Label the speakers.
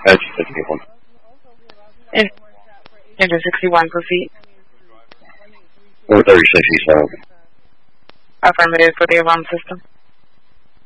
Speaker 1: Edge 61.
Speaker 2: Engine 61, proceed.
Speaker 1: 436 East Howard.
Speaker 2: Affirmative for the alarm system.